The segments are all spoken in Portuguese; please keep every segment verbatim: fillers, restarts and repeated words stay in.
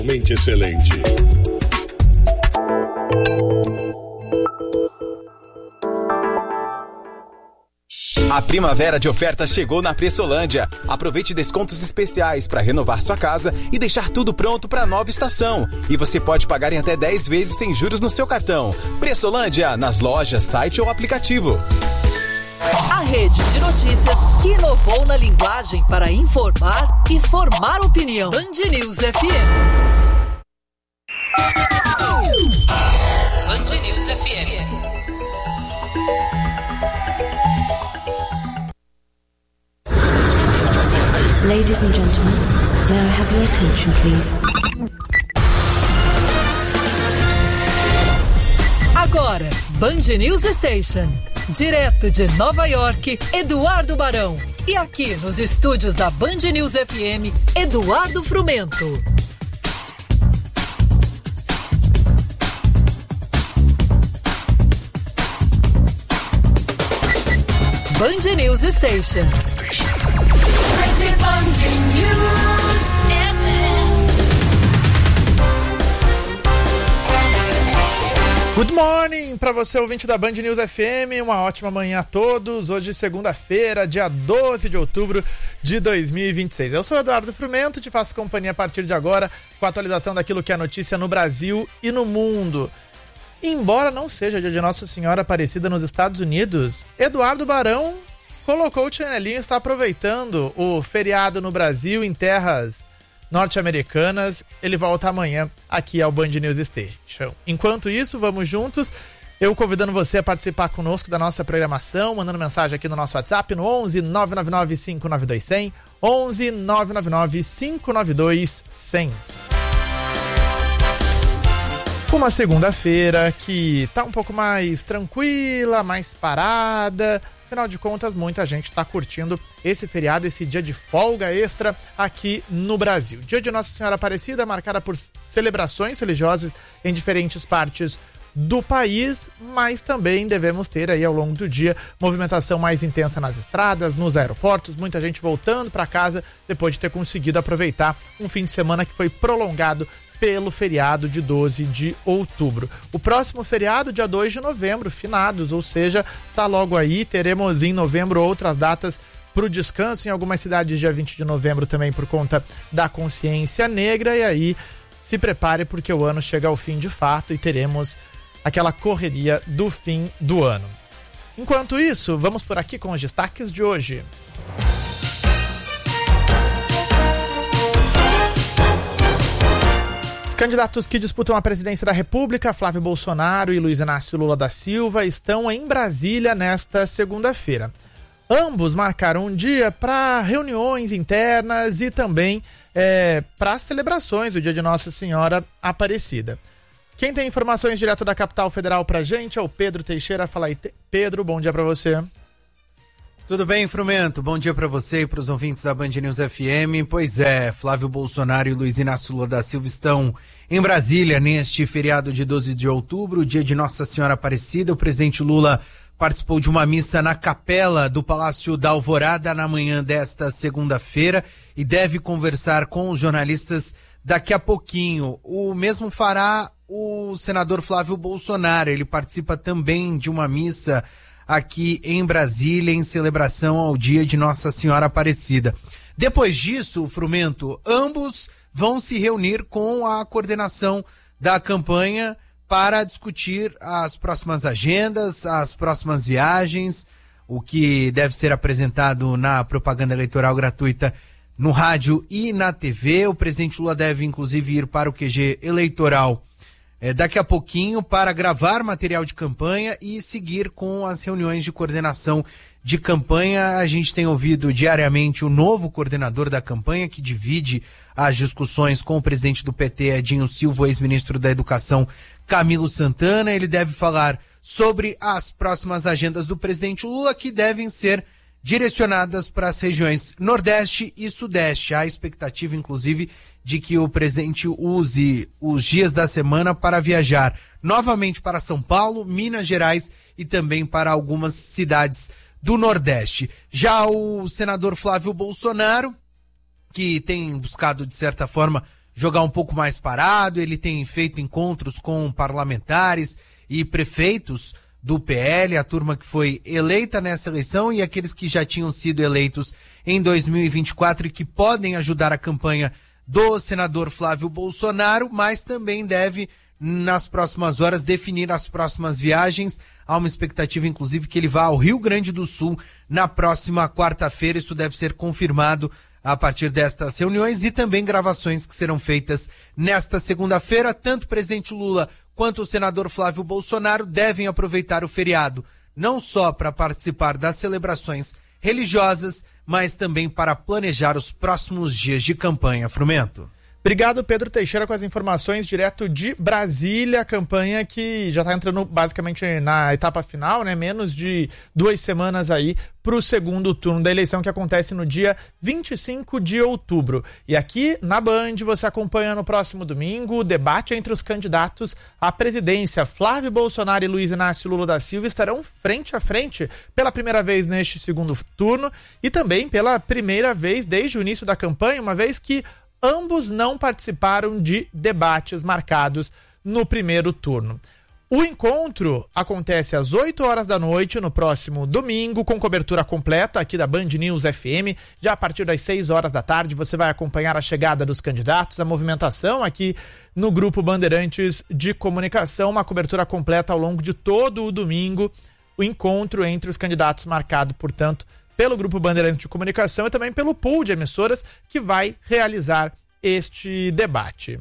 Mente excelente. A primavera de ofertas chegou na Pressolândia. Aproveite descontos especiais para renovar sua casa e deixar tudo pronto para a nova estação. E você pode pagar em até dez vezes sem juros no seu cartão. Pressolândia, nas lojas, site ou aplicativo. A rede de notícias que inovou na linguagem para informar e formar opinião. Band News F M. Band News F M. Ladies and gentlemen, may I have your attention, please? Agora, Band News Station. Direto de Nova York, Eduardo Barão. E aqui nos estúdios da Band News F M, Eduardo Frumento. Band News Station. Good morning para você, ouvinte da Band News F M, uma ótima manhã a todos. Hoje, segunda-feira, dia doze de outubro de dois mil e vinte e seis. Eu sou o Eduardo Frumento, te faço companhia a partir de agora com a atualização daquilo que é notícia no Brasil e no mundo. Embora não seja dia de Nossa Senhora Aparecida nos Estados Unidos, Eduardo Barão colocou o chinelinho e está aproveitando o feriado no Brasil, em terras norte-americanas. Ele volta amanhã aqui ao Band News Station. Enquanto isso, vamos juntos, eu convidando você a participar conosco da nossa programação, mandando mensagem aqui no nosso WhatsApp no onze nove nove nove cinco nove dois zero zero, onze nove nove nove cinco nove dois zero zero. Uma segunda-feira que tá um pouco mais tranquila, mais parada. Afinal de contas, muita gente está curtindo esse feriado, esse dia de folga extra aqui no Brasil. Dia de Nossa Senhora Aparecida, marcada por celebrações religiosas em diferentes partes do país, mas também devemos ter aí ao longo do dia movimentação mais intensa nas estradas, nos aeroportos, muita gente voltando para casa depois de ter conseguido aproveitar um fim de semana que foi prolongado pelo feriado de doze de outubro. O próximo feriado, dia dois de novembro, finados, ou seja, tá logo aí. Teremos em novembro outras datas para o descanso, em algumas cidades dia vinte de novembro também por conta da consciência negra, e aí se prepare porque o ano chega ao fim de fato e teremos aquela correria do fim do ano. Enquanto isso, vamos por aqui com os destaques de hoje. Candidatos que disputam a presidência da República, Flávio Bolsonaro e Luiz Inácio Lula da Silva, estão em Brasília nesta segunda-feira. Ambos marcaram um dia para reuniões internas e também é, para celebrações do dia de Nossa Senhora Aparecida. Quem tem informações direto da capital federal pra gente é o Pedro Teixeira. Fala aí, Pedro, bom dia para você. Tudo bem, Frumento? Bom dia para você e para os ouvintes da Band News F M. Pois é, Flávio Bolsonaro e Luiz Inácio Lula da Silva estão em Brasília neste feriado de doze de outubro, dia de Nossa Senhora Aparecida. O presidente Lula participou de uma missa na capela do Palácio da Alvorada na manhã desta segunda-feira e deve conversar com os jornalistas daqui a pouquinho. O mesmo fará o senador Flávio Bolsonaro. Ele participa também de uma missa aqui em Brasília, em celebração ao dia de Nossa Senhora Aparecida. Depois disso, Frumento, ambos vão se reunir com a coordenação da campanha para discutir as próximas agendas, as próximas viagens, o que deve ser apresentado na propaganda eleitoral gratuita no rádio e na T V. O presidente Lula deve, inclusive, ir para o Q G eleitoral É, daqui a pouquinho para gravar material de campanha e seguir com as reuniões de coordenação de campanha. A gente tem ouvido diariamente o novo coordenador da campanha, que divide as discussões com o presidente do P T, Edinho Silva, ex-ministro da Educação, Camilo Santana. Ele deve falar sobre as próximas agendas do presidente Lula, que devem ser direcionadas para as regiões Nordeste e Sudeste. Há expectativa, inclusive, de que o presidente use os dias da semana para viajar novamente para São Paulo, Minas Gerais e também para algumas cidades do Nordeste. Já o senador Flávio Bolsonaro, que tem buscado, de certa forma, jogar um pouco mais parado, ele tem feito encontros com parlamentares e prefeitos do P L, a turma que foi eleita nessa eleição e aqueles que já tinham sido eleitos em dois mil e vinte e quatro e que podem ajudar a campanha do senador Flávio Bolsonaro, mas também deve, nas próximas horas, definir as próximas viagens. Há uma expectativa, inclusive, que ele vá ao Rio Grande do Sul na próxima quarta-feira. Isso deve ser confirmado a partir destas reuniões e também gravações que serão feitas nesta segunda-feira. Tanto o presidente Lula quanto o senador Flávio Bolsonaro devem aproveitar o feriado, não só para participar das celebrações religiosas, mas também para planejar os próximos dias de campanha. Frumento. Obrigado, Pedro Teixeira, com as informações direto de Brasília, a campanha que já está entrando basicamente na etapa final, né? Menos de duas semanas aí para o segundo turno da eleição que acontece no dia vinte e cinco de outubro. E aqui na Band você acompanha no próximo domingo o debate entre os candidatos à presidência. Flávio Bolsonaro e Luiz Inácio Lula da Silva estarão frente a frente pela primeira vez neste segundo turno e também pela primeira vez desde o início da campanha, uma vez que ambos não participaram de debates marcados no primeiro turno. O encontro acontece às oito horas da noite no próximo domingo, com cobertura completa aqui da Band News F M. Já a partir das seis horas da tarde você vai acompanhar a chegada dos candidatos, a movimentação aqui no Grupo Bandeirantes de Comunicação, uma cobertura completa ao longo de todo o domingo. O encontro entre os candidatos marcado, portanto, pelo Grupo Bandeirantes de Comunicação e também pelo pool de emissoras que vai realizar este debate.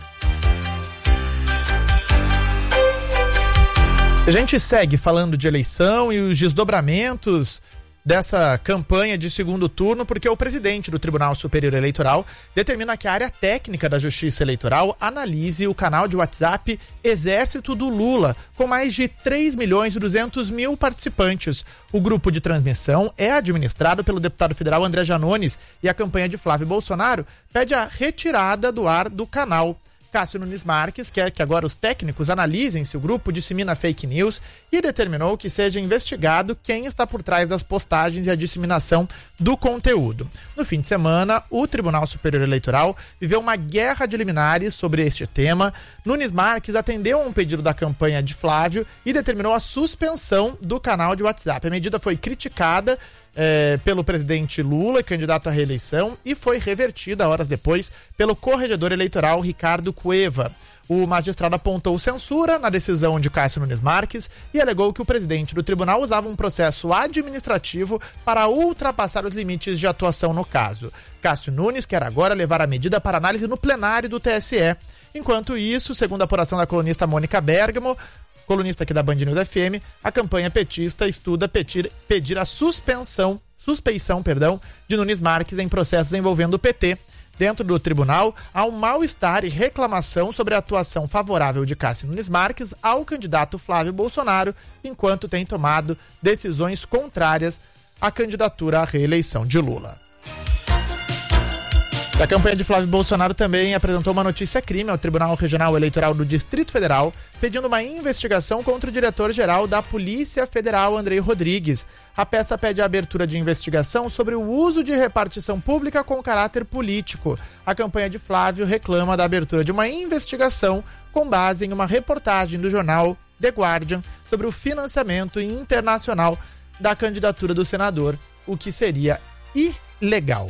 A gente segue falando de eleição e os desdobramentos dessa campanha de segundo turno, porque o presidente do Tribunal Superior Eleitoral determina que a área técnica da Justiça Eleitoral analise o canal de WhatsApp Exército do Lula, com mais de três milhões e duzentos mil participantes. O grupo de transmissão é administrado pelo deputado federal André Janones e a campanha de Flávio Bolsonaro pede a retirada do ar do canal. Cássio Nunes Marques quer que agora os técnicos analisem se o grupo dissemina fake news e determinou que seja investigado quem está por trás das postagens e a disseminação do conteúdo. No fim de semana, o Tribunal Superior Eleitoral viveu uma guerra de liminares sobre este tema. Nunes Marques atendeu a um pedido da campanha de Flávio e determinou a suspensão do canal de WhatsApp. A medida foi criticada É, pelo presidente Lula, candidato à reeleição, e foi revertida horas depois pelo corregedor eleitoral Ricardo Cueva. O magistrado apontou censura na decisão de Cássio Nunes Marques e alegou que o presidente do tribunal usava um processo administrativo para ultrapassar os limites de atuação no caso. Cássio Nunes quer agora levar a medida para análise no plenário do T S E. Enquanto isso, segundo a apuração da colunista Mônica Bergamo, colunista aqui da Band News F M, a campanha petista estuda pedir, pedir a suspensão, suspeição, perdão, de Nunes Marques em processos envolvendo o P T. Dentro do tribunal, há um mal-estar e reclamação sobre a atuação favorável de Cássio Nunes Marques ao candidato Flávio Bolsonaro, enquanto tem tomado decisões contrárias à candidatura à reeleição de Lula. A campanha de Flávio Bolsonaro também apresentou uma notícia-crime ao Tribunal Regional Eleitoral do Distrito Federal, pedindo uma investigação contra o diretor-geral da Polícia Federal, Andrei Rodrigues. A peça pede a abertura de investigação sobre o uso de repartição pública com caráter político. A campanha de Flávio reclama da abertura de uma investigação com base em uma reportagem do jornal The Guardian sobre o financiamento internacional da candidatura do senador, o que seria ilegal.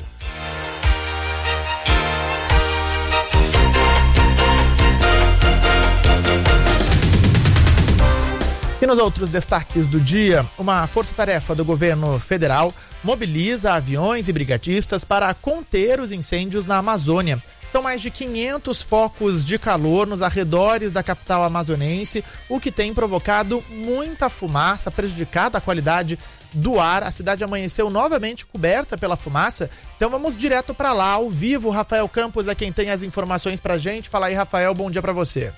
E nos outros destaques do dia, uma força-tarefa do governo federal mobiliza aviões e brigadistas para conter os incêndios na Amazônia. São mais de quinhentos focos de calor nos arredores da capital amazonense, o que tem provocado muita fumaça, prejudicado a qualidade do ar. A cidade amanheceu novamente coberta pela fumaça. Então vamos direto para lá, ao vivo. Rafael Campos é quem tem as informações pra gente. Fala aí, Rafael, bom dia para você.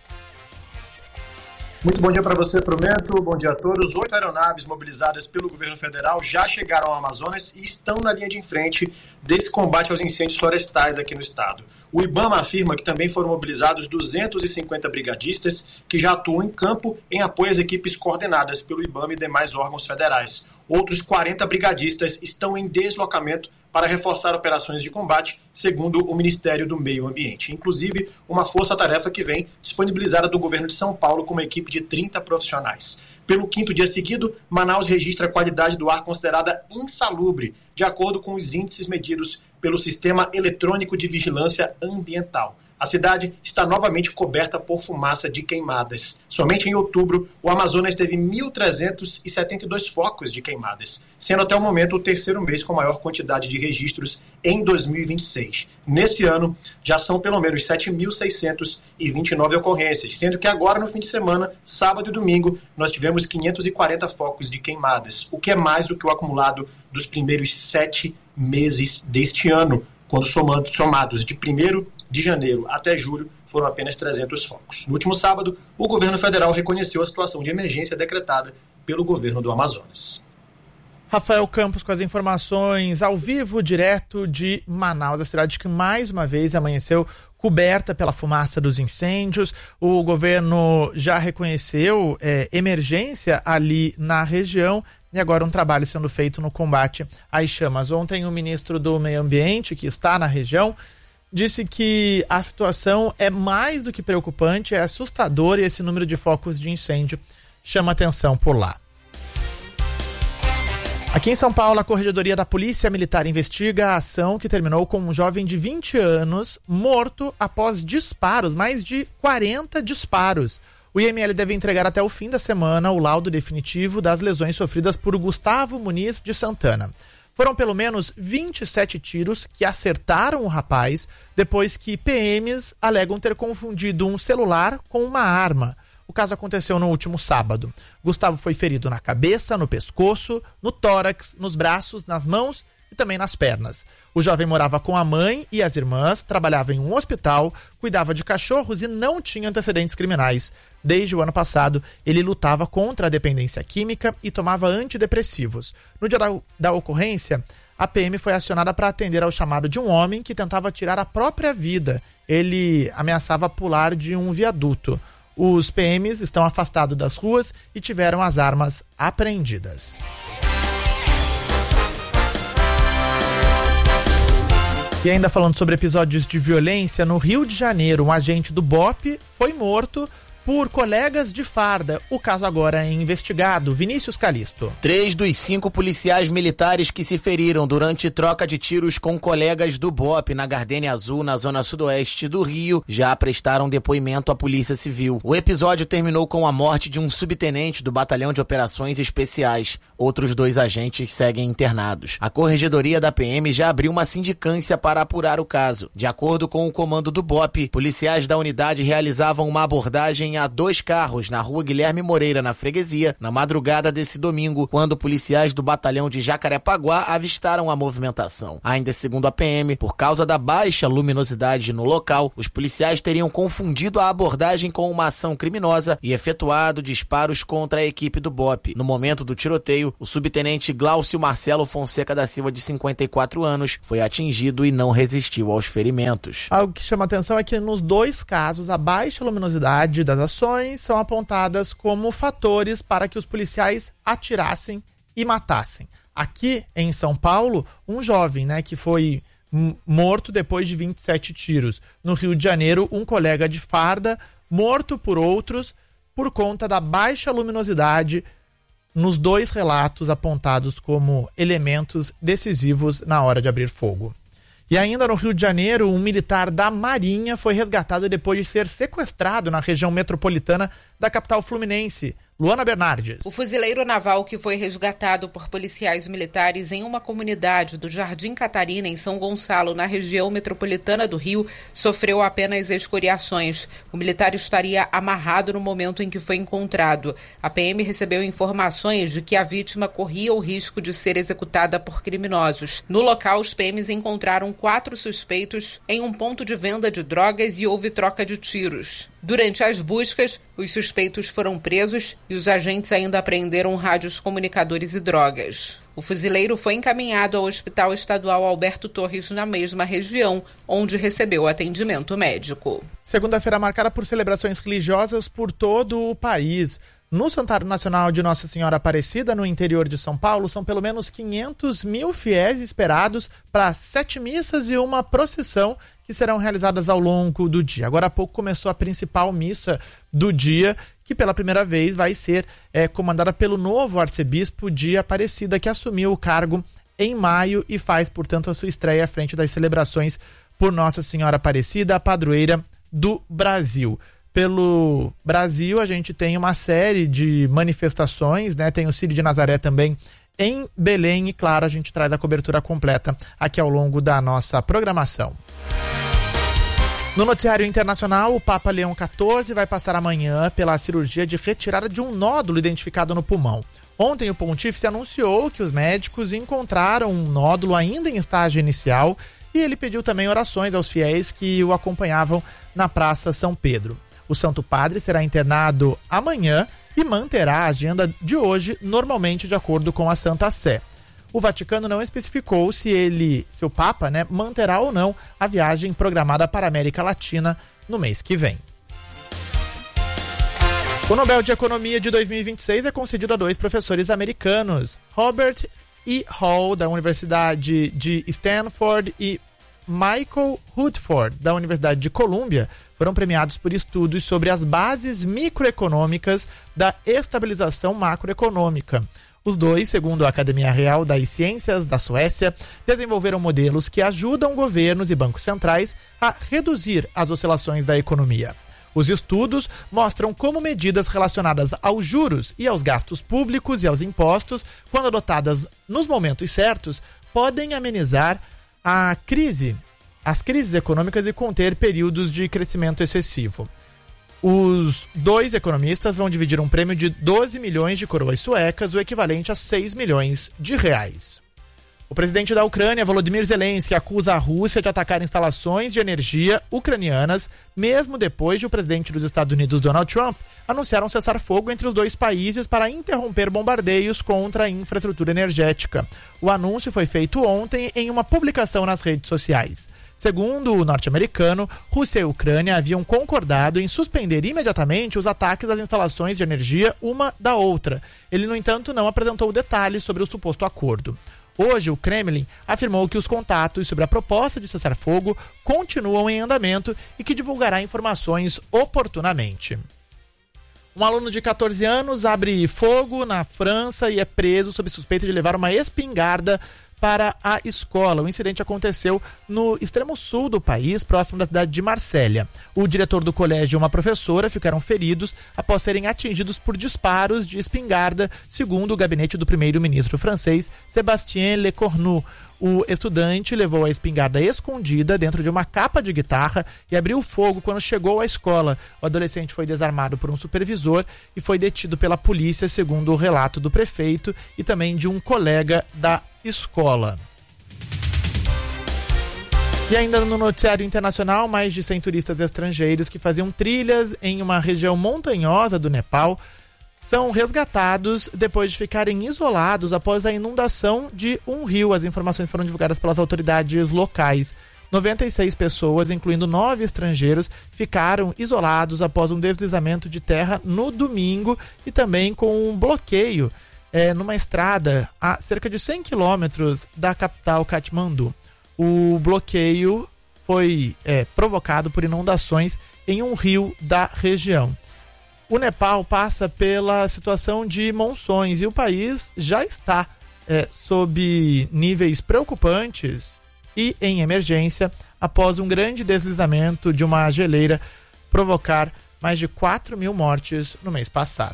Muito bom dia para você, Frumento. Bom dia a todos. Oito aeronaves mobilizadas pelo governo federal já chegaram ao Amazonas e estão na linha de frente desse combate aos incêndios florestais aqui no estado. O IBAMA afirma que também foram mobilizados duzentos e cinquenta brigadistas que já atuam em campo em apoio às equipes coordenadas pelo IBAMA e demais órgãos federais. Outros quarenta brigadistas estão em deslocamento para reforçar operações de combate, segundo o Ministério do Meio Ambiente. Inclusive, uma força-tarefa que vem disponibilizada do governo de São Paulo com uma equipe de trinta profissionais. Pelo quinto dia seguido, Manaus registra a qualidade do ar considerada insalubre, de acordo com os índices medidos pelo Sistema Eletrônico de Vigilância Ambiental. A cidade está novamente coberta por fumaça de queimadas. Somente em outubro, o Amazonas teve mil trezentos e setenta e dois focos de queimadas, sendo até o momento o terceiro mês com maior quantidade de registros em dois mil e vinte e seis. Nesse ano, já são pelo menos sete mil seiscentas e vinte e nove ocorrências, sendo que agora, no fim de semana, sábado e domingo, nós tivemos quinhentos e quarenta focos de queimadas, o que é mais do que o acumulado dos primeiros sete meses deste ano, quando somando, somados de primeiro de janeiro até julho, foram apenas trezentos focos. No último sábado, o governo federal reconheceu a situação de emergência decretada pelo governo do Amazonas. Rafael Campos com as informações ao vivo, direto de Manaus, a cidade que mais uma vez amanheceu coberta pela fumaça dos incêndios. O governo já reconheceu é, emergência ali na região e agora um trabalho sendo feito no combate às chamas. Ontem o ministro do Meio Ambiente, que está na região, disse que a situação é mais do que preocupante, é assustador e esse número de focos de incêndio chama atenção por lá. Aqui em São Paulo, a Corregedoria da Polícia Militar investiga a ação que terminou com um jovem de vinte anos morto após disparos, mais de quarenta disparos. O I M L deve entregar até o fim da semana o laudo definitivo das lesões sofridas por Gustavo Muniz de Santana. Foram pelo menos vinte e sete tiros que acertaram o rapaz depois que P Ms alegam ter confundido um celular com uma arma. O caso aconteceu no último sábado. Gustavo foi ferido na cabeça, no pescoço, no tórax, nos braços, nas mãos e também nas pernas. O jovem morava com a mãe e as irmãs, trabalhava em um hospital, cuidava de cachorros e não tinha antecedentes criminais. Desde o ano passado, ele lutava contra a dependência química e tomava antidepressivos. No dia da, da ocorrência, a P M foi acionada para atender ao chamado de um homem que tentava tirar a própria vida. Ele ameaçava pular de um viaduto. Os P Ms estão afastados das ruas e tiveram as armas apreendidas. E ainda falando sobre episódios de violência, no Rio de Janeiro, um agente do B O P foi morto por colegas de farda. O caso agora é investigado. Vinícius Calisto. Três dos cinco policiais militares que se feriram durante troca de tiros com colegas do B O P na Gardênia Azul, na zona sudoeste do Rio, já prestaram depoimento à Polícia Civil. O episódio terminou com a morte de um subtenente do Batalhão de Operações Especiais. Outros dois agentes seguem internados. A Corregedoria da P M já abriu uma sindicância para apurar o caso. De acordo com o comando do B O P, policiais da unidade realizavam uma abordagem a dois carros na rua Guilherme Moreira, na Freguesia, na madrugada desse domingo, quando policiais do batalhão de Jacarepaguá avistaram a movimentação. Ainda segundo a P M, por causa da baixa luminosidade no local, os policiais teriam confundido a abordagem com uma ação criminosa e efetuado disparos contra a equipe do B O P. No momento do tiroteio, o subtenente Glaucio Marcelo Fonseca da Silva, de cinquenta e quatro anos, foi atingido e não resistiu aos ferimentos. Algo que chama atenção é que nos dois casos, a baixa luminosidade das ações são apontadas como fatores para que os policiais atirassem e matassem. Aqui em São Paulo, um jovem, né, que foi m- morto depois de vinte e sete tiros. No Rio de Janeiro, um colega de farda morto por outros por conta da baixa luminosidade nos dois relatos apontados como elementos decisivos na hora de abrir fogo. E ainda no Rio de Janeiro, um militar da Marinha foi resgatado depois de ser sequestrado na região metropolitana da capital fluminense. Luana Bernardes. O fuzileiro naval que foi resgatado por policiais militares em uma comunidade do Jardim Catarina, em São Gonçalo, na região metropolitana do Rio, sofreu apenas escoriações. O militar estaria amarrado no momento em que foi encontrado. A P M recebeu informações de que a vítima corria o risco de ser executada por criminosos. No local, os P Ms encontraram quatro suspeitos em um ponto de venda de drogas e houve troca de tiros. Durante as buscas, os suspeitos foram presos e os agentes ainda apreenderam rádios comunicadores e drogas. O fuzileiro foi encaminhado ao Hospital Estadual Alberto Torres, na mesma região, onde recebeu atendimento médico. Segunda-feira marcada por celebrações religiosas por todo o país. No Santuário Nacional de Nossa Senhora Aparecida, no interior de São Paulo, são pelo menos quinhentos mil fiéis esperados para sete missas e uma procissão que serão realizadas ao longo do dia. Agora há pouco começou a principal missa do dia, que pela primeira vez vai ser é, comandada pelo novo arcebispo de Aparecida, que assumiu o cargo em maio e faz, portanto, a sua estreia à frente das celebrações por Nossa Senhora Aparecida, a padroeira do Brasil. Pelo Brasil, a gente tem uma série de manifestações, né? Tem o Círio de Nazaré também em Belém e, claro, a gente traz a cobertura completa aqui ao longo da nossa programação. No noticiário internacional, o Papa Leão quatorze vai passar amanhã pela cirurgia de retirada de um nódulo identificado no pulmão. Ontem, o pontífice anunciou que os médicos encontraram um nódulo ainda em estágio inicial e ele pediu também orações aos fiéis que o acompanhavam na Praça São Pedro. O Santo Padre será internado amanhã e manterá a agenda de hoje normalmente de acordo com a Santa Sé. O Vaticano não especificou se ele, se o Papa, né, manterá ou não a viagem programada para a América Latina no mês que vem. O Nobel de Economia de dois mil e vinte e seis é concedido a dois professores americanos, Robert E. Hall, da Universidade de Stanford, e Michael Rutherford, da Universidade de Colômbia, foram premiados por estudos sobre as bases microeconômicas da estabilização macroeconômica. Os dois, segundo a Academia Real das Ciências da Suécia, desenvolveram modelos que ajudam governos e bancos centrais a reduzir as oscilações da economia. Os estudos mostram como medidas relacionadas aos juros e aos gastos públicos e aos impostos, quando adotadas nos momentos certos, podem amenizar a crise, as crises econômicas e conter períodos de crescimento excessivo. Os dois economistas vão dividir um prêmio de doze milhões de coroas suecas, o equivalente a seis milhões de reais. O presidente da Ucrânia, Volodymyr Zelensky, acusa a Rússia de atacar instalações de energia ucranianas, mesmo depois de o presidente dos Estados Unidos, Donald Trump, anunciar um cessar-fogo entre os dois países para interromper bombardeios contra a infraestrutura energética. O anúncio foi feito ontem em uma publicação nas redes sociais. Segundo o norte-americano, Rússia e Ucrânia haviam concordado em suspender imediatamente os ataques às instalações de energia uma da outra. Ele, no entanto, não apresentou detalhes sobre o suposto acordo. Hoje, o Kremlin afirmou que os contatos sobre a proposta de cessar-fogo continuam em andamento e que divulgará informações oportunamente. Um aluno de catorze anos abre fogo na França e é preso sob suspeita de levar uma espingarda para a escola. O incidente aconteceu no extremo sul do país, próximo da cidade de Marsella. O diretor do colégio e uma professora ficaram feridos após serem atingidos por disparos de espingarda, segundo o gabinete do primeiro-ministro francês, Sébastien Lecornu. O estudante levou a espingarda escondida dentro de uma capa de guitarra e abriu fogo quando chegou à escola. O adolescente foi desarmado por um supervisor e foi detido pela polícia, segundo o relato do prefeito e também de um colega da escola. E ainda no noticiário internacional, mais de cem turistas estrangeiros que faziam trilhas em uma região montanhosa do Nepal são resgatados depois de ficarem isolados após a inundação de um rio. As informações foram divulgadas pelas autoridades locais. noventa e seis pessoas, incluindo nove estrangeiros, ficaram isolados após um deslizamento de terra no domingo e também com um bloqueio é, numa estrada a cerca de cem quilômetros da capital Katmandu. O bloqueio foi é, provocado por inundações em um rio da região. O Nepal passa pela situação de monções e o país já está é, sob níveis preocupantes e em emergência após um grande deslizamento de uma geleira provocar mais de quatro mil mortes no mês passado.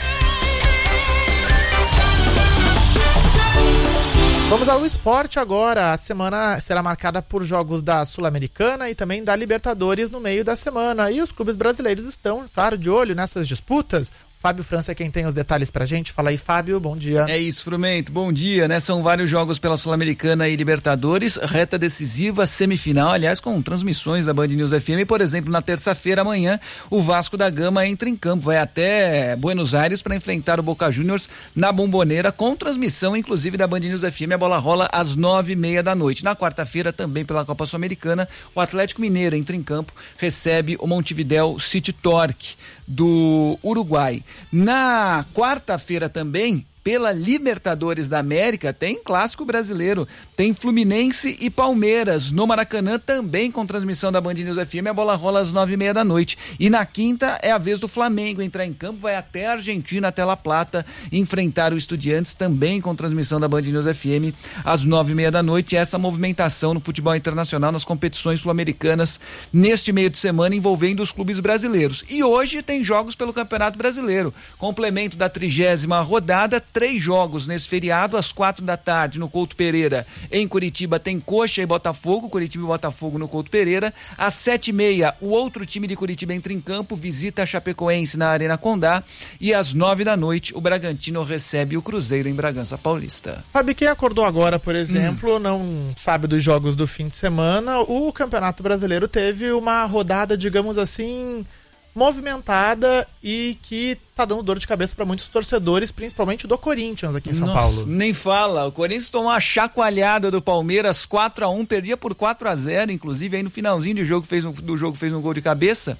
Vamos ao esporte agora. A semana será marcada por jogos da Sul-Americana e também da Libertadores no meio da semana. E os clubes brasileiros estão, claro, de olho nessas disputas. Fábio França é quem tem os detalhes pra gente. Fala aí, Fábio, bom dia. É isso, Frumento, bom dia, né? São vários jogos pela Sul-Americana e Libertadores, reta decisiva, semifinal, aliás, com transmissões da Band News F M. Por exemplo, na terça-feira, amanhã, o Vasco da Gama entra em campo, vai até Buenos Aires para enfrentar o Boca Juniors na Bomboneira, com transmissão, inclusive, da Band News F M. A bola rola às nove e meia da noite. Na quarta-feira, também pela Copa Sul-Americana, o Atlético Mineiro entra em campo, recebe o Montevidéu City Torque do Uruguai. Na quarta-feira também, pela Libertadores da América, tem clássico brasileiro, tem Fluminense e Palmeiras no Maracanã, também com transmissão da Band News F M. A bola rola às nove e meia da noite. E na quinta é a vez do Flamengo entrar em campo, vai até a Argentina, até La Plata, enfrentar o Estudiantes, também com transmissão da Band News F M às nove e meia da noite. E essa movimentação no futebol internacional, nas competições sul-americanas neste meio de semana, envolvendo os clubes brasileiros. E hoje tem jogos pelo Campeonato Brasileiro, complemento da trigésima rodada. Três jogos nesse feriado, às quatro da tarde no Couto Pereira, em Curitiba, tem Coxa e Botafogo, Curitiba e Botafogo no Couto Pereira. Às sete e meia, o outro time de Curitiba entra em campo, visita a Chapecoense na Arena Condá. E às nove da noite, o Bragantino recebe o Cruzeiro em Bragança Paulista. Sabe quem acordou agora, por exemplo, hum. não sabe dos jogos do fim de semana? O Campeonato Brasileiro teve uma rodada, digamos assim, movimentada e que tá dando dor de cabeça para muitos torcedores, principalmente do Corinthians aqui em São Nossa, Paulo. Nem fala, o Corinthians tomou uma chacoalhada do Palmeiras, quatro a um, perdia por quatro a zero, inclusive aí no finalzinho do jogo fez um, do jogo fez um gol de cabeça,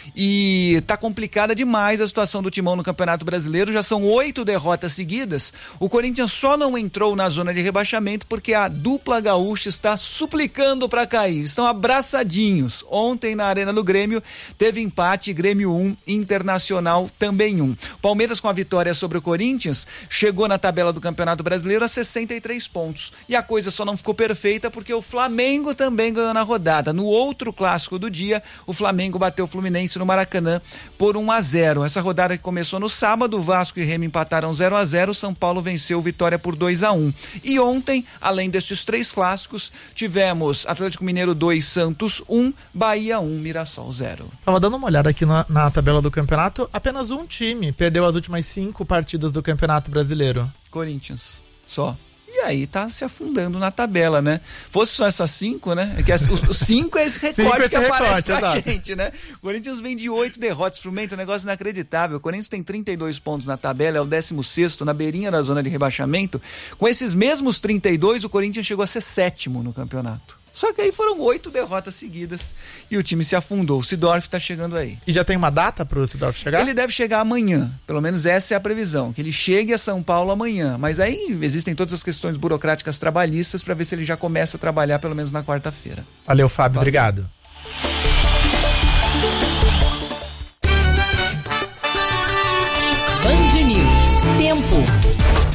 e tá complicada demais a situação do Timão no Campeonato Brasileiro. Já são oito derrotas seguidas. O Corinthians só não entrou na zona de rebaixamento porque a dupla gaúcha está suplicando para cair, estão abraçadinhos. Ontem na Arena do Grêmio teve empate, Grêmio um, Internacional também um. Palmeiras, com a vitória sobre o Corinthians, chegou na tabela do Campeonato Brasileiro a sessenta e três pontos. E a coisa só não ficou perfeita porque o Flamengo também ganhou na rodada. No outro clássico do dia, o Flamengo bateu o Fluminense no Maracanã por um a zero. Essa rodada que começou no sábado, Vasco e Remo empataram zero a zero, São Paulo venceu o Vitória por dois a um. E ontem, além destes três clássicos, tivemos Atlético Mineiro dois, Santos um, Bahia um, Mirassol zero. Tava dando uma olhada aqui na, na tabela do campeonato, apenas um time perdeu as últimas cinco partidas do Campeonato Brasileiro. Corinthians, só. E aí tá se afundando na tabela, né? Fosse só essas cinco, né? É que as, os, os cinco é esse recorte que aparece recorte, pra exato. gente, né? O Corinthians vem de oito derrotas, instrumento, um negócio inacreditável. O Corinthians tem trinta e dois pontos na tabela, é o décimo sexto, na beirinha da zona de rebaixamento. Com esses mesmos trinta e dois, o Corinthians chegou a ser sétimo no campeonato. Só que aí foram oito derrotas seguidas e o time se afundou. O Sidorf tá chegando aí. E já tem uma data pro Sidorf chegar? Ele deve chegar amanhã. Pelo menos essa é a previsão. Que ele chegue a São Paulo amanhã. Mas aí existem todas as questões burocráticas trabalhistas para ver se ele já começa a trabalhar pelo menos na quarta-feira. Valeu, Fábio. Valeu. Obrigado. Band News. Tempo.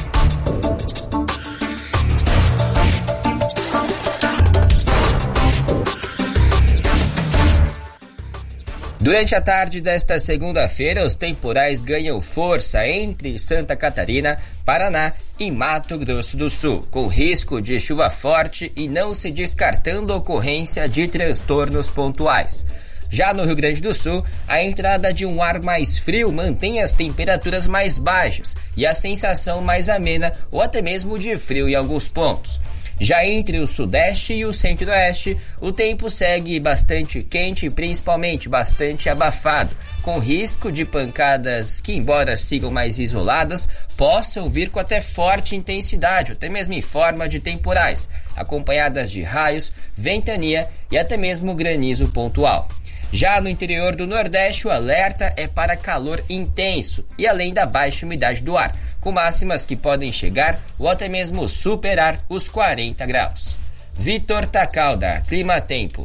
Durante a tarde desta segunda-feira, os temporais ganham força entre Santa Catarina, Paraná e Mato Grosso do Sul, com risco de chuva forte e não se descartando a ocorrência de transtornos pontuais. Já no Rio Grande do Sul, a entrada de um ar mais frio mantém as temperaturas mais baixas e a sensação mais amena ou até mesmo de frio em alguns pontos. Já entre o sudeste e o centro-oeste, o tempo segue bastante quente e principalmente bastante abafado, com risco de pancadas que, embora sigam mais isoladas, possam vir com até forte intensidade, até mesmo em forma de temporais, acompanhadas de raios, ventania e até mesmo granizo pontual. Já no interior do Nordeste, o alerta é para calor intenso e além da baixa umidade do ar, com máximas que podem chegar ou até mesmo superar os quarenta graus. Vitor Tacalda, Clima Tempo.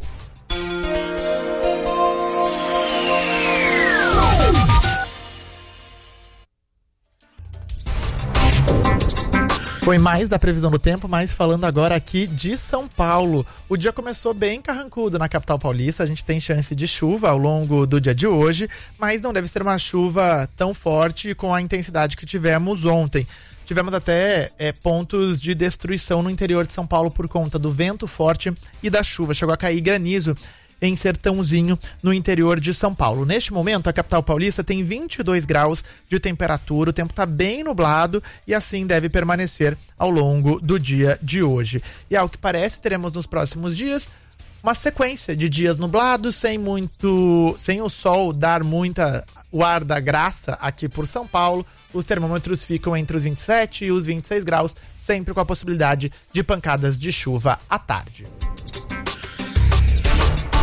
Foi mais da previsão do tempo, mas falando agora aqui de São Paulo. O dia começou bem carrancudo na capital paulista, a gente tem chance de chuva ao longo do dia de hoje, mas não deve ser uma chuva tão forte com a intensidade que tivemos ontem. Tivemos até é, pontos de destruição no interior de São Paulo por conta do vento forte e da chuva. Chegou a cair granizo em Sertãozinho, no interior de São Paulo. Neste momento, a capital paulista tem vinte e dois graus de temperatura, o tempo está bem nublado e assim deve permanecer ao longo do dia de hoje. E ao que parece, teremos nos próximos dias uma sequência de dias nublados, sem muito, sem o sol dar muita, o ar da graça aqui por São Paulo. Os termômetros ficam entre os vinte e sete e os vinte e seis graus, sempre com a possibilidade de pancadas de chuva à tarde.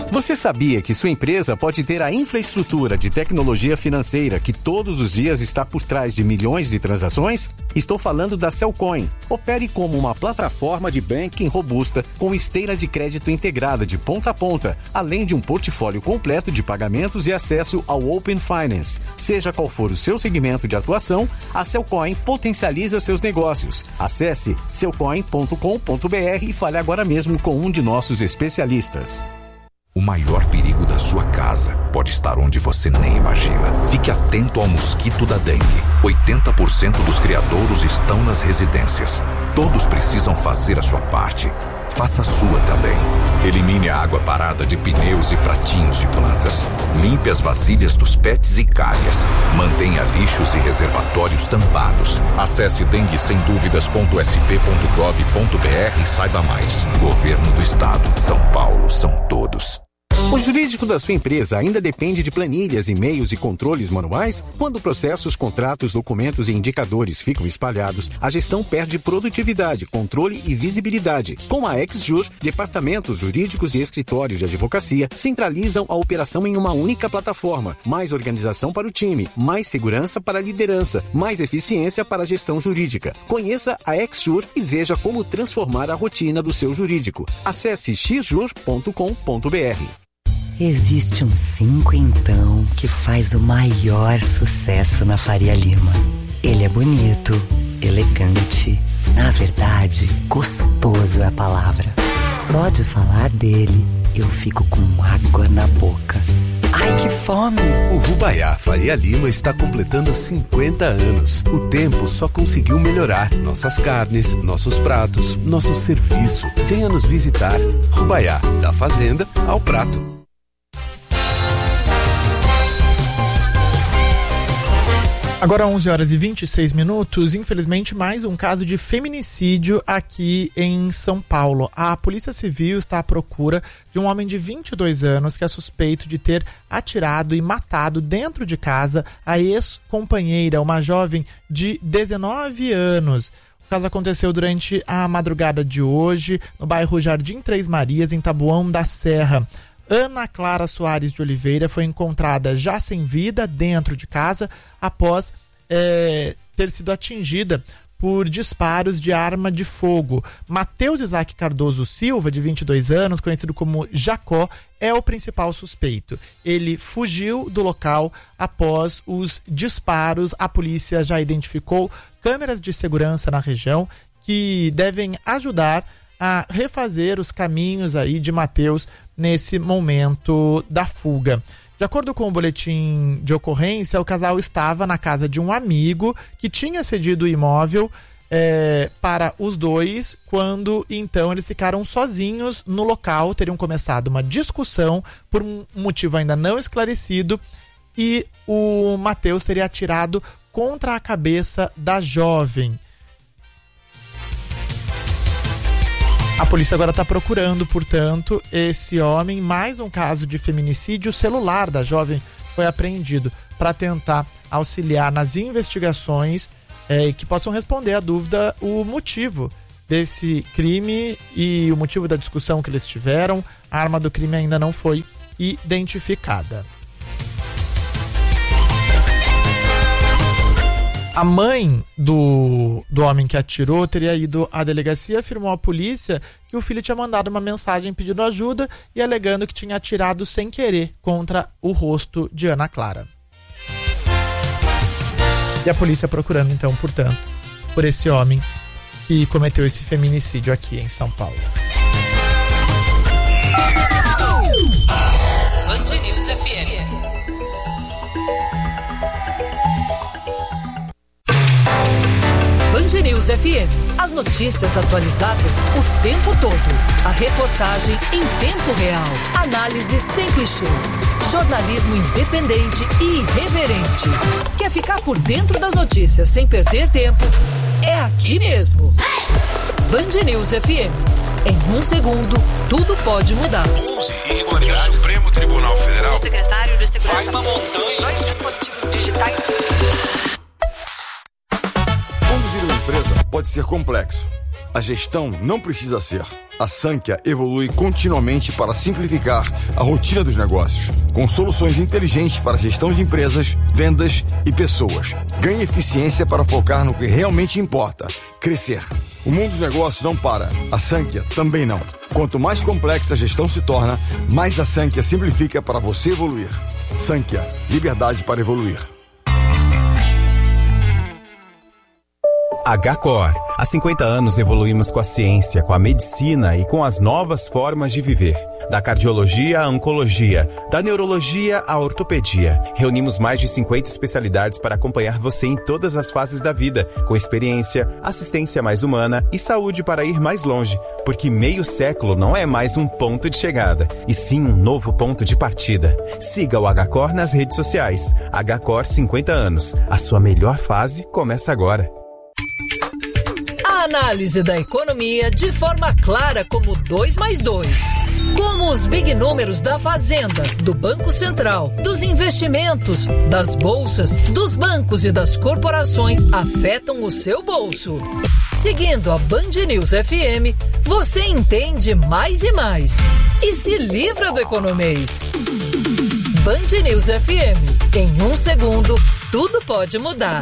Você sabia que sua empresa pode ter a infraestrutura de tecnologia financeira que todos os dias está por trás de milhões de transações? Estou falando da Cellcoin. Opere como uma plataforma de banking robusta com esteira de crédito integrada de ponta a ponta, além de um portfólio completo de pagamentos e acesso ao Open Finance. Seja qual for o seu segmento de atuação, a Cellcoin potencializa seus negócios. Acesse cellcoin ponto com ponto b r e fale agora mesmo com um de nossos especialistas. O maior perigo da sua casa pode estar onde você nem imagina. Fique atento ao mosquito da dengue. oitenta por cento dos criadouros estão nas residências. Todos precisam fazer a sua parte. Faça a sua também. Elimine a água parada de pneus e pratinhos de plantas. Limpe as vasilhas dos pets e calhas. Mantenha lixos e reservatórios tampados. Acesse dengue sem dúvidas ponto s p ponto gov ponto b r e saiba mais. Governo do Estado. São Paulo são todos. O jurídico da sua empresa ainda depende de planilhas, e-mails e controles manuais? Quando processos, contratos, documentos e indicadores ficam espalhados, a gestão perde produtividade, controle e visibilidade. Com a XJur, departamentos jurídicos e escritórios de advocacia centralizam a operação em uma única plataforma. Mais organização para o time, mais segurança para a liderança, mais eficiência para a gestão jurídica. Conheça a XJur e veja como transformar a rotina do seu jurídico. Acesse x jur ponto com ponto b r. Existe um cinco então que faz o maior sucesso na Faria Lima. Ele é bonito, elegante, na verdade, gostoso é a palavra. Só de falar dele, eu fico com água na boca. Ai, que fome! O Rubaiá Faria Lima está completando cinquenta anos. O tempo só conseguiu melhorar. Nossas carnes, nossos pratos, nosso serviço. Venha nos visitar. Rubaiá, da fazenda ao prato. Agora onze horas e vinte e seis minutos, infelizmente mais um caso de feminicídio aqui em São Paulo. A Polícia Civil está à procura de um homem de vinte e dois anos que é suspeito de ter atirado e matado dentro de casa a ex-companheira, uma jovem de dezenove anos. O caso aconteceu durante a madrugada de hoje no bairro Jardim Três Marias, em Taboão da Serra. Ana Clara Soares de Oliveira foi encontrada já sem vida dentro de casa após é, ter sido atingida por disparos de arma de fogo. Matheus Isaac Cardoso Silva, de vinte e dois anos, conhecido como Jacó, é o principal suspeito. Ele fugiu do local após os disparos. A polícia já identificou câmeras de segurança na região que devem ajudar a refazer os caminhos aí de Matheus nesse momento da fuga. De acordo com o boletim de ocorrência, o casal estava na casa de um amigo que tinha cedido o imóvel é, para os dois, quando então eles ficaram sozinhos no local, teriam começado uma discussão por um motivo ainda não esclarecido e o Matheus teria atirado contra a cabeça da jovem. A polícia agora está procurando, portanto, esse homem. Mais um caso de feminicídio. O celular da jovem foi apreendido para tentar auxiliar nas investigações é, que possam responder à dúvida o motivo desse crime e o motivo da discussão que eles tiveram. A arma do crime ainda não foi identificada. A mãe do, do homem que atirou teria ido à delegacia, afirmou à polícia que o filho tinha mandado uma mensagem pedindo ajuda e alegando que tinha atirado sem querer contra o rosto de Ana Clara. E a polícia procurando então, portanto, por esse homem que cometeu esse feminicídio aqui em São Paulo. Band News F M. Band News F M. As notícias atualizadas o tempo todo. A reportagem em tempo real. Análise sem clichês. Jornalismo independente e irreverente. Quer ficar por dentro das notícias sem perder tempo? É aqui mesmo. Band News F M. Em um segundo, tudo pode mudar. onze irregularidades. O Supremo Tribunal Federal. O secretário de Segurança. Vai pra montanha. Dois dispositivos digitais. Conduzir uma empresa pode ser complexo. a gestão não precisa ser. A Sankhya evolui continuamente para simplificar a rotina dos negócios, com soluções inteligentes para a gestão de empresas, vendas e pessoas. Ganhe eficiência para focar no que realmente importa, crescer. O mundo dos negócios não para, a Sankhya também não. Quanto mais complexa a gestão se torna, mais a Sankhya simplifica para você evoluir. Sankhya, liberdade para evoluir. H-Cor. Há cinquenta anos evoluímos com a ciência, com a medicina e com as novas formas de viver. Da cardiologia à oncologia, da neurologia à ortopedia. Reunimos mais de cinquenta especialidades para acompanhar você em todas as fases da vida, com experiência, assistência mais humana e saúde para ir mais longe. Porque meio século não é mais um ponto de chegada, e sim um novo ponto de partida. Siga o H-Cor nas redes sociais. H-Cor cinquenta anos. A sua melhor fase começa agora. A análise da economia de forma clara como dois mais dois. Como os big números da Fazenda, do Banco Central, dos investimentos, das bolsas, dos bancos e das corporações afetam o seu bolso. Seguindo a Band News F M, você entende mais e mais. E se livra do economês. Band News F M. Em um segundo, tudo pode mudar.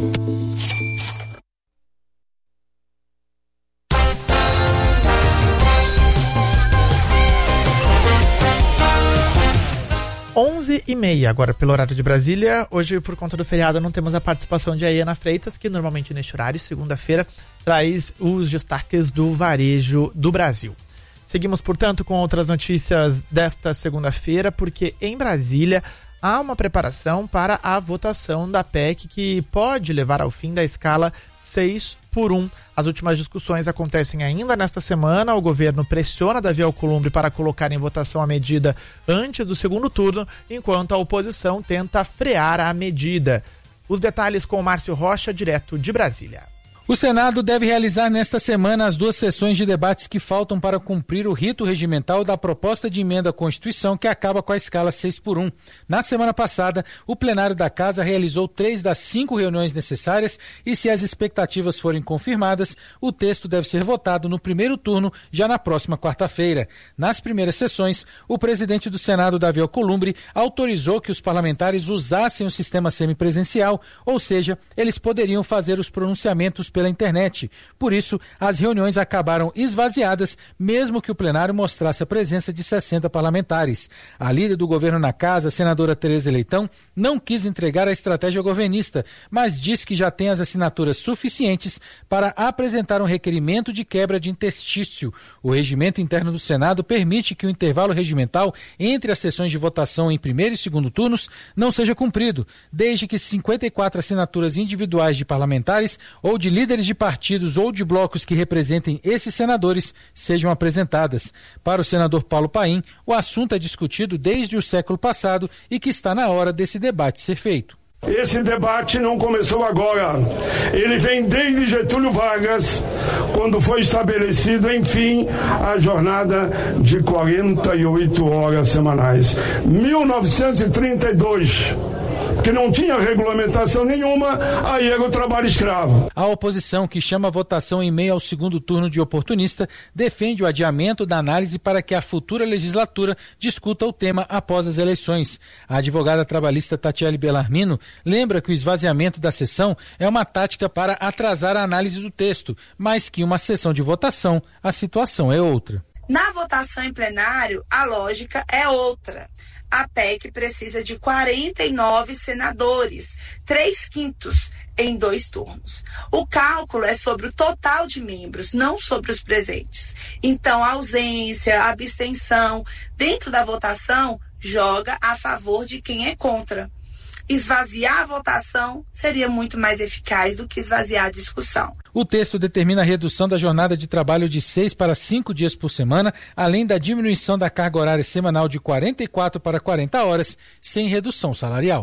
onze e meia agora pelo horário de Brasília. Hoje, por conta do feriado, não temos a participação de Aiana Freitas, que normalmente neste horário, segunda-feira, traz os destaques do varejo do Brasil. Seguimos, portanto, com outras notícias desta segunda-feira, porque em Brasília há uma preparação para a votação da P E C que pode levar ao fim da escala seis por um. As últimas discussões acontecem ainda nesta semana. O governo pressiona Davi Alcolumbre para colocar em votação a medida antes do segundo turno, enquanto a oposição tenta frear a medida. Os detalhes com o Márcio Rocha, direto de Brasília. O Senado deve realizar nesta semana as duas sessões de debates que faltam para cumprir o rito regimental da proposta de emenda à Constituição que acaba com a escala seis por um. Na semana passada, o plenário da Casa realizou três das cinco reuniões necessárias e, se as expectativas forem confirmadas, o texto deve ser votado no primeiro turno já na próxima quarta-feira. Nas primeiras sessões, o presidente do Senado, Davi Alcolumbre, autorizou que os parlamentares usassem o sistema semipresencial, ou seja, eles poderiam fazer os pronunciamentos pela internet. Por isso, as reuniões acabaram esvaziadas, mesmo que o plenário mostrasse a presença de sessenta parlamentares. A líder do governo na Casa, a senadora Tereza Leitão, não quis entregar a estratégia governista, mas disse que já tem as assinaturas suficientes para apresentar um requerimento de quebra de interstício. O regimento interno do Senado permite que o intervalo regimental entre as sessões de votação em primeiro e segundo turnos não seja cumprido, desde que cinquenta e quatro assinaturas individuais de parlamentares ou de líderes de partidos ou de blocos que representem esses senadores sejam apresentadas. Para o senador Paulo Paim, o assunto é discutido desde o século passado e que está na hora desse debate ser feito. Esse debate não começou agora. Ele vem desde Getúlio Vargas, quando foi estabelecido, enfim, a jornada de quarenta e oito horas semanais. mil novecentos e trinta e dois. Que não tinha regulamentação nenhuma, aí era o trabalho escravo. A oposição, que chama a votação em meio ao segundo turno de oportunista, defende o adiamento da análise para que a futura legislatura discuta o tema após as eleições. A advogada trabalhista Tatiele Bellarmino lembra que o esvaziamento da sessão é uma tática para atrasar a análise do texto, mas que uma sessão de votação, a situação é outra. Na votação em plenário, a lógica é outra. A P E C precisa de quarenta e nove senadores, três quintos em dois turnos. O cálculo é sobre o total de membros, não sobre os presentes. Então, a ausência, a abstenção, dentro da votação, joga a favor de quem é contra. Esvaziar a votação seria muito mais eficaz do que esvaziar a discussão. O texto determina a redução da jornada de trabalho de seis para cinco dias por semana, além da diminuição da carga horária semanal de quarenta e quatro para quarenta horas, sem redução salarial.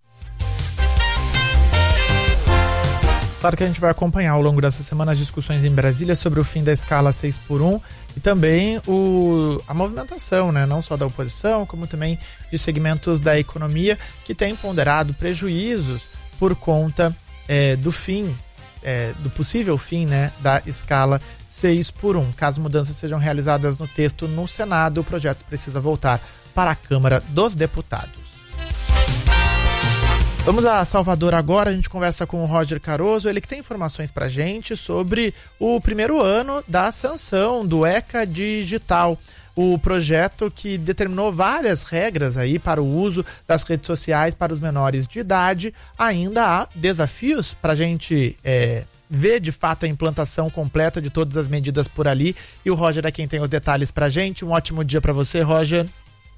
Claro que a gente vai acompanhar ao longo dessa semana as discussões em Brasília sobre o fim da escala seis por um e também o, a movimentação, né, não só da oposição, como também de segmentos da economia que têm ponderado prejuízos por conta é, do fim é, do possível fim, né, da escala seis por um. Caso mudanças sejam realizadas no texto no Senado, o projeto precisa voltar para a Câmara dos Deputados. Vamos a Salvador agora, a gente conversa com o Roger Caroso, ele que tem informações pra gente sobre o primeiro ano da sanção do ECA Digital, o projeto que determinou várias regras aí para o uso das redes sociais para os menores de idade. Ainda há desafios para a gente é, ver de fato a implantação completa de todas as medidas por ali, e o Roger é quem tem os detalhes pra gente. Um ótimo dia para você, Roger.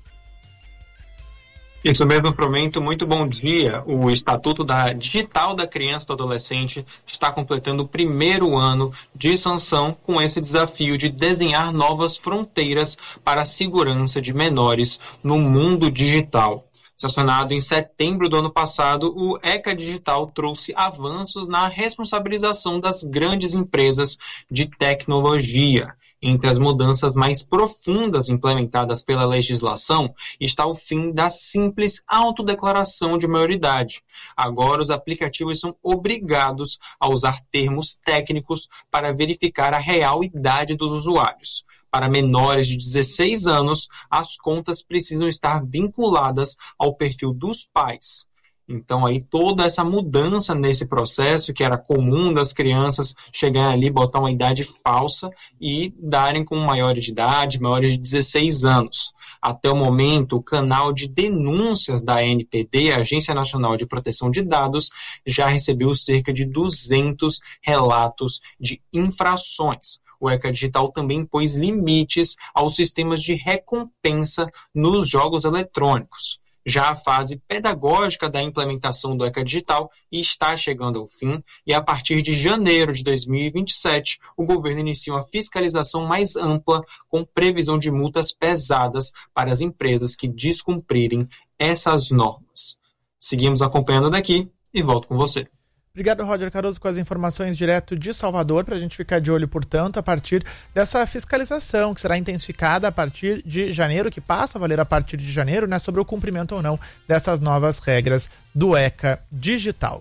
Isso mesmo, Frumento. Muito bom dia. O Estatuto da Digital da Criança e do Adolescente está completando o primeiro ano de sanção, com esse desafio de desenhar novas fronteiras para a segurança de menores no mundo digital. Sancionado em setembro do ano passado, o ECA Digital trouxe avanços na responsabilização das grandes empresas de tecnologia. Entre as mudanças mais profundas implementadas pela legislação está o fim da simples autodeclaração de maioridade. Agora, os aplicativos são obrigados a usar termos técnicos para verificar a real idade dos usuários. Para menores de dezesseis anos, as contas precisam estar vinculadas ao perfil dos pais. Então, aí toda essa mudança nesse processo, que era comum das crianças chegarem ali, botar uma idade falsa e darem com maiores de idade, maiores de dezesseis anos. Até o momento, o canal de denúncias da A N P D, Agência Nacional de Proteção de Dados, já recebeu cerca de duzentos relatos de infrações. O ECA Digital também pôs limites aos sistemas de recompensa nos jogos eletrônicos. Já a fase pedagógica da implementação do ECA Digital está chegando ao fim, e a partir de janeiro de dois mil e vinte e sete, o governo inicia uma fiscalização mais ampla, com previsão de multas pesadas para as empresas que descumprirem essas normas. Seguimos acompanhando daqui e volto com você. Obrigado, Roger Caroso, com as informações direto de Salvador, para a gente ficar de olho, portanto, a partir dessa fiscalização que será intensificada a partir de janeiro, que passa a valer a partir de janeiro, né, sobre o cumprimento ou não dessas novas regras do ECA Digital.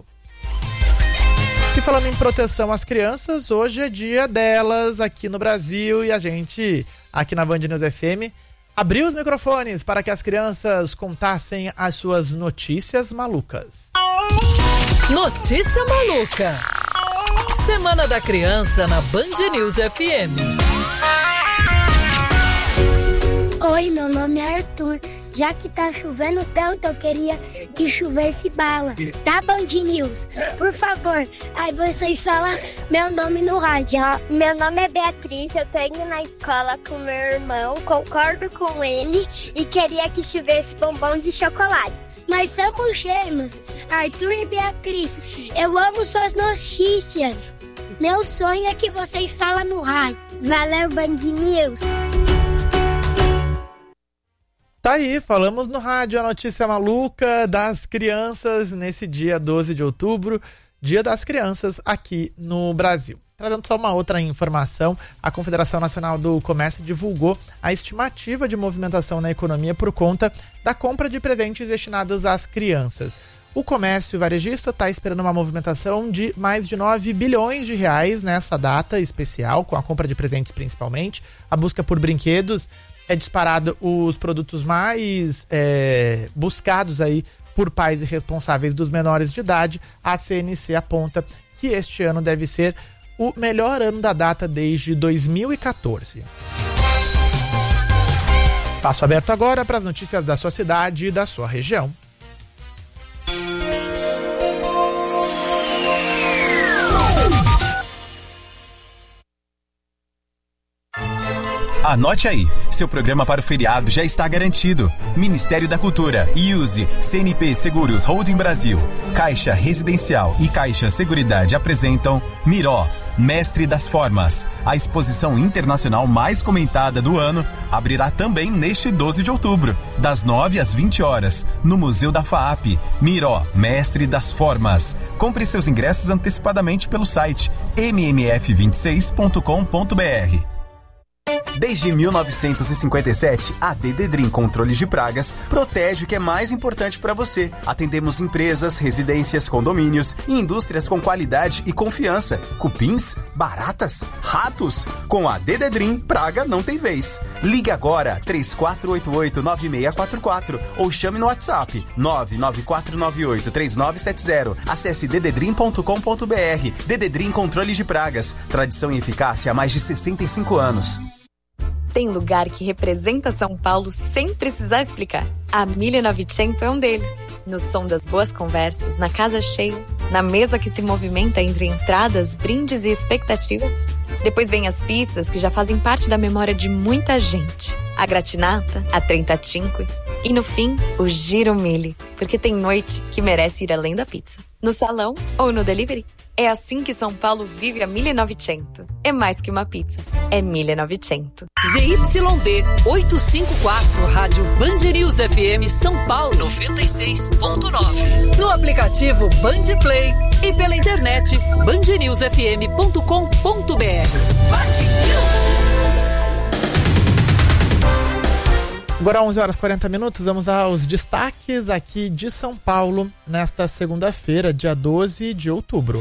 E falando em proteção às crianças, hoje é dia delas aqui no Brasil, e a gente, aqui na Band News F M, abriu os microfones para que as crianças contassem as suas notícias malucas. Notícia maluca. Semana da Criança na Band News F M. Oi, meu nome é Arthur. Já que tá chovendo tanto, eu queria que chovesse bala. Tá, Band News? Por favor. Aí vocês falam meu nome no rádio. Meu nome é Beatriz, eu tô indo na escola com meu irmão, concordo com ele e queria que chovesse bombom de chocolate. Nós somos gêmeos, Arthur e Beatriz. Eu amo suas notícias. Meu sonho é que vocês falam no rádio. Valeu, Band News. Tá aí, falamos no rádio a notícia maluca das crianças nesse dia doze de outubro, Dia das Crianças aqui no Brasil. Trazendo só uma outra informação, a Confederação Nacional do Comércio divulgou a estimativa de movimentação na economia por conta da compra de presentes destinados às crianças. O comércio varejista está esperando uma movimentação de mais de nove bilhões de reais nessa data especial, com a compra de presentes principalmente. A busca por brinquedos é disparado os produtos mais é, buscados aí por pais e responsáveis dos menores de idade. A C N C aponta que este ano deve ser o melhor ano da data desde dois mil e catorze. Espaço aberto agora para as notícias da sua cidade e da sua região. Anote aí, seu programa para o feriado já está garantido. Ministério da Cultura, I U S E, C N P Seguros Holding Brasil, Caixa Residencial e Caixa Seguridade apresentam Miró, Mestre das Formas. A exposição internacional mais comentada do ano abrirá também neste doze de outubro, das nove às vinte horas, no Museu da FAAP. Miró, Mestre das Formas. Compre seus ingressos antecipadamente pelo site m m f vinte e seis ponto com ponto b r. Desde mil novecentos e cinquenta e sete, a Dededrim Controles de Pragas protege o que é mais importante para você. Atendemos empresas, residências, condomínios e indústrias com qualidade e confiança. Cupins, baratas, ratos. Com a Dededrim, praga não tem vez. Ligue agora três quatro oito oito, nove seis quatro quatro ou chame no WhatsApp nove nove quatro nove oito, três nove sete zero. Acesse dededrim ponto com ponto br. Dededrim Controles de Pragas. Tradição e eficácia há mais de sessenta e cinco anos. Tem lugar que representa São Paulo sem precisar explicar. A mille e novecento é um deles. No som das boas conversas, na casa cheia, na mesa que se movimenta entre entradas, brindes e expectativas. Depois vem as pizzas que já fazem parte da memória de muita gente. A gratinata, a trentacinque e no fim, o giro mille, porque tem noite que merece ir além da pizza. No salão ou no delivery. É assim que São Paulo vive a mille e novecento. É mais que uma pizza, é mille e novecento. Z Y D oitocentos e cinquenta e quatro, Rádio Band News F M São Paulo noventa e seis ponto nove. No aplicativo Band Play e pela internet band news f m ponto com ponto b r. Agora onze horas e quarenta minutos, vamos aos destaques aqui de São Paulo nesta segunda-feira, dia doze de outubro.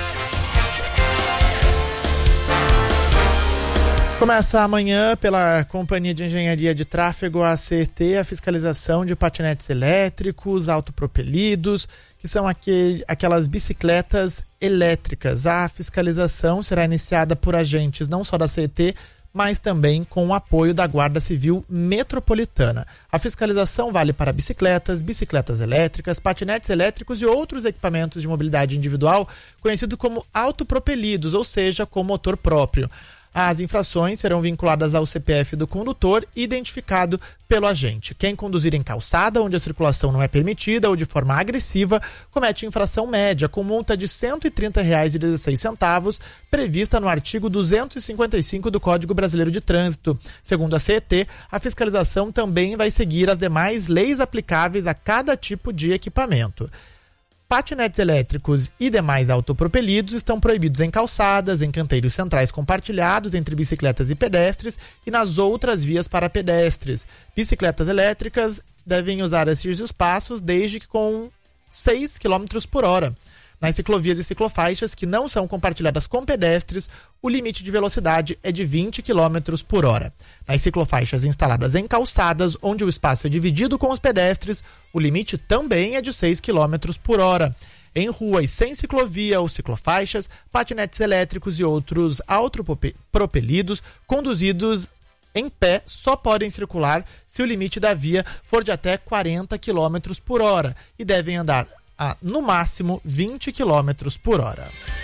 Começa amanhã pela Companhia de Engenharia de Tráfego, a C E T, a fiscalização de patinetes elétricos, autopropelidos, que são aquele, aquelas bicicletas elétricas. A fiscalização será iniciada por agentes não só da C E T, mas também com o apoio da Guarda Civil Metropolitana. A fiscalização vale para bicicletas, bicicletas elétricas, patinetes elétricos e outros equipamentos de mobilidade individual, conhecidos como autopropelidos, ou seja, com motor próprio. As infrações serão vinculadas ao C P F do condutor, identificado pelo agente. Quem conduzir em calçada, onde a circulação não é permitida ou de forma agressiva, comete infração média, com multa de cento e trinta reais e dezesseis centavos, prevista no artigo duzentos e cinquenta e cinco do Código Brasileiro de Trânsito. Segundo a C E T, a fiscalização também vai seguir as demais leis aplicáveis a cada tipo de equipamento. Patinetes elétricos e demais autopropelidos estão proibidos em calçadas, em canteiros centrais compartilhados entre bicicletas e pedestres e nas outras vias para pedestres. Bicicletas elétricas devem usar esses espaços desde que com seis quilômetros por hora. Nas ciclovias e ciclofaixas que não são compartilhadas com pedestres, o limite de velocidade é de vinte quilômetros por hora. Nas ciclofaixas instaladas em calçadas, onde o espaço é dividido com os pedestres, o limite também é de seis quilômetros por hora. Em ruas sem ciclovia ou ciclofaixas, patinetes elétricos e outros autopropelidos conduzidos em pé só podem circular se o limite da via for de até quarenta quilômetros por hora e devem andar a, no máximo, vinte quilômetros por hora.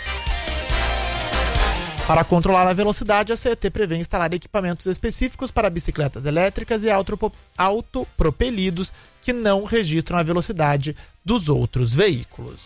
Para controlar a velocidade, a C E T prevê instalar equipamentos específicos para bicicletas elétricas e autopropelidos que não registram a velocidade dos outros veículos.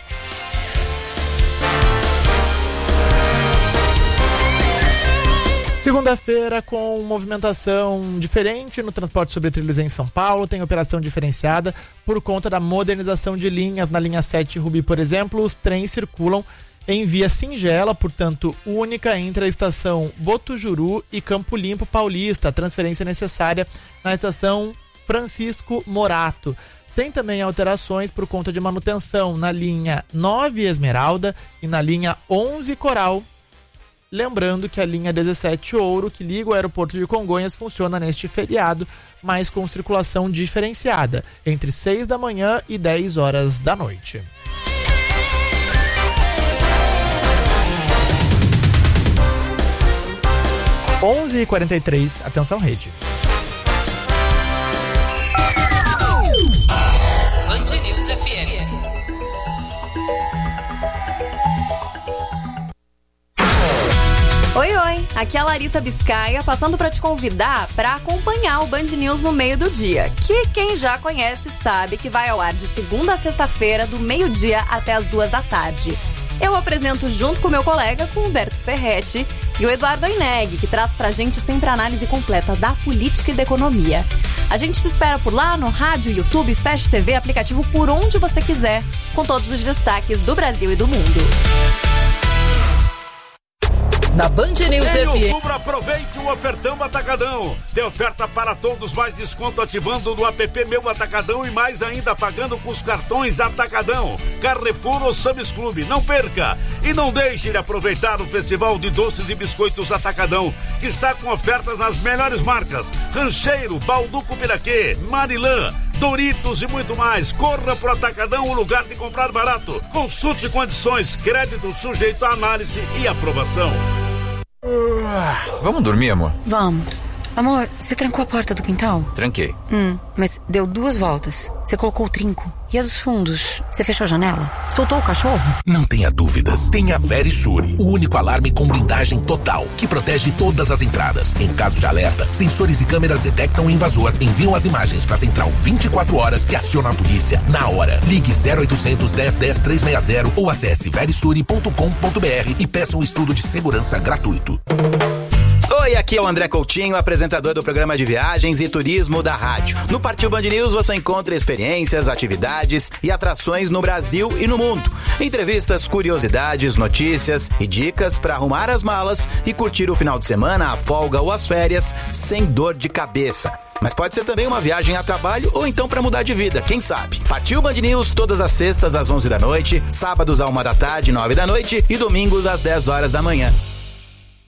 Segunda-feira, com movimentação diferente no transporte sobre trilhos em São Paulo, tem operação diferenciada por conta da modernização de linhas. Na linha sete Rubi, por exemplo, os trens circulam em via singela, portanto única, entre a estação Botujuru e Campo Limpo Paulista, a transferência necessária na estação Francisco Morato. Tem também alterações por conta de manutenção na linha nove Esmeralda e na linha onze Coral. Lembrando que a linha dezessete Ouro, que liga o aeroporto de Congonhas, funciona neste feriado, mas com circulação diferenciada, entre seis da manhã e dez horas da noite. onze e quarenta e três, atenção rede. Band News F M. Oi, oi, aqui é a Larissa Biscaia, passando para te convidar para acompanhar o Band News no meio do dia, que quem já conhece sabe que vai ao ar de segunda a sexta-feira, do meio-dia até as duas da tarde. Eu apresento junto com meu colega, com o Humberto Ferretti, e o Eduardo Aineg, que traz pra gente sempre a análise completa da política e da economia. A gente te espera por lá no rádio, YouTube, Fast T V, aplicativo por onde você quiser, com todos os destaques do Brasil e do mundo. na Band News Em F M. outubro, aproveite o ofertão Atacadão. Tem oferta para todos, mais desconto ativando no app Meu Atacadão e mais ainda pagando com os cartões Atacadão, Carrefour ou Sam's Club. Não perca! E não deixe de aproveitar o Festival de Doces e Biscoitos Atacadão, que está com ofertas nas melhores marcas: Rancheiro, Balduco Piraquê, Marilã, Doritos e muito mais. Corra pro Atacadão, o lugar de comprar barato. Consulte condições, crédito sujeito a análise e aprovação. Vamos dormir, amor? Vamos. Amor, você trancou a porta do quintal? Tranquei. Hum, mas deu duas voltas. Você colocou o trinco. E a dos fundos? Você fechou a janela? Soltou o cachorro? Não tenha dúvidas. Tenha Verisure, o único alarme com blindagem total, que protege todas as entradas. Em caso de alerta, sensores e câmeras detectam o invasor, enviam as imagens para a central vinte e quatro horas, que aciona a polícia na hora. Ligue zero oitocentos, dez, dez, trezentos e sessenta ou acesse verisure ponto com ponto b r e peça um estudo de segurança gratuito. Oi, aqui é o André Coutinho, apresentador do programa de viagens e turismo da rádio. No Partiu Band News você encontra experiências, atividades e atrações no Brasil e no mundo. Entrevistas, curiosidades, notícias e dicas para arrumar as malas e curtir o final de semana, a folga ou as férias sem dor de cabeça. Mas pode ser também uma viagem a trabalho ou então para mudar de vida, quem sabe? Partiu Band News todas as sextas às onze da noite, sábados à uma da tarde, nove da noite e domingos às dez horas da manhã.